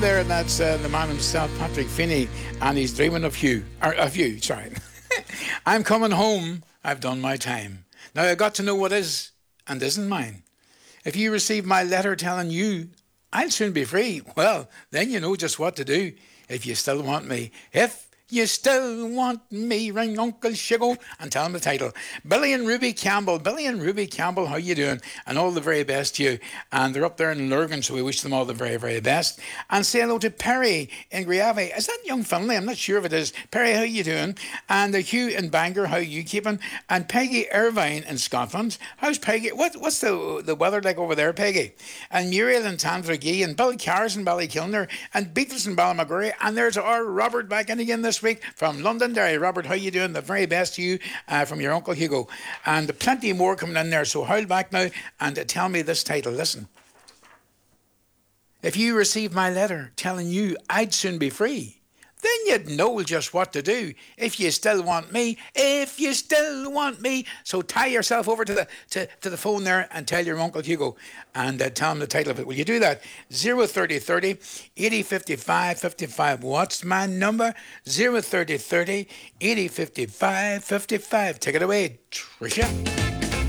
There, and that's the man himself, Patrick Finney, and he's dreaming of you. Sorry. I'm coming home. I've done my time. Now I got to know what is and isn't mine. If you receive my letter telling you I'll soon be free, well, then you know just what to do. If you still want me, if you still want me, ring Uncle Shigo and tell him the title. Billy and Ruby Campbell. Billy and Ruby Campbell, how you doing? And all the very best to you. And they're up there in Lurgan, so we wish them all the very, very best. And say hello to Perry in Griave. Is that young Finlay? I'm not sure if it is. Perry, how you doing? And Hugh in Bangor, how you keeping? And Peggy Irvine in Scotland. How's Peggy? What's the weather like over there, Peggy? And Muriel in Tandragee, and Bill Carrs in Ballykilner, and Beatles in Ballymaguri. And there's our Robert back in again this week from Londonderry. Robert, how you doing? The very best to you from your Uncle Hugo. And plenty more coming in there. So howl back now and tell me this title. Listen. If you received my letter telling you I'd soon be free, then you'd know just what to do. If you still want me, if you still want me. So tie yourself over to the phone there and tell your Uncle Hugo and tell him the title of it. Will you do that? 03030 80 55 55. What's my number? 03030 80 55 55. Take it away, Tricia.